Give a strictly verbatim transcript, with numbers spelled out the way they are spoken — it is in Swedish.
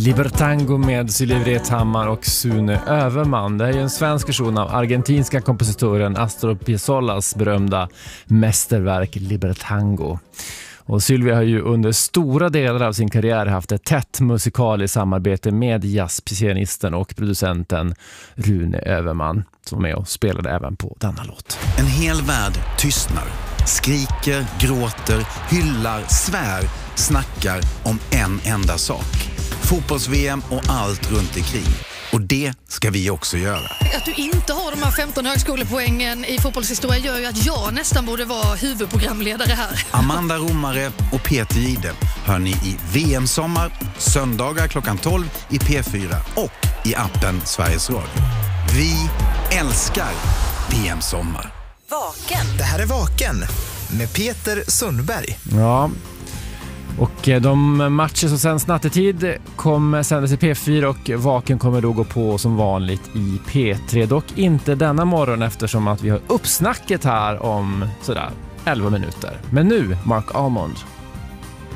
Libertango med Sylvia Vrethammar och Sune Överman. Det är ju en svensk version av argentinska kompositören Astor Piazzollas berömda mästerverk Libertango. Och Sylvia har ju under stora delar av sin karriär haft ett tätt musikaliskt samarbete med jazzpianisten och producenten Rune Överman, som är med och spelade även på denna låt. En hel värld tystnar, skriker, gråter, hyllar, svär, snackar om en enda sak. Fotbolls-V M och allt runt omkring. Och det ska vi också göra. Att du inte har de här femton högskolepoängen i fotbollshistoria gör ju att jag nästan borde vara huvudprogramledare här. Amanda Romare och Peter Gide hör ni i V M-sommar, söndagar klockan tolv i P fyra och i appen Sveriges Radio. Vi älskar V M-sommar. Vaken. Det här är Vaken med Peter Sundberg. Ja, och de matcher som sänds nattetid kommer sändas i P fyra och Vaken kommer då gå på som vanligt i P tre. Dock inte denna morgon eftersom att vi har uppsnacket här om sådär elva minuter. Men nu, Mark Almond.